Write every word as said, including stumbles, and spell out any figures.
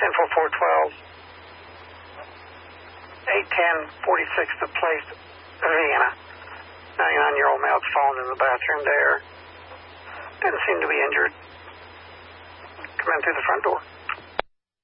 ten four four twelve, eight ten forty-six, the place, Vienna. ninety-nine-year-old male had fallen in the bathroom there. Didn't seem to be injured. Come in through the front door.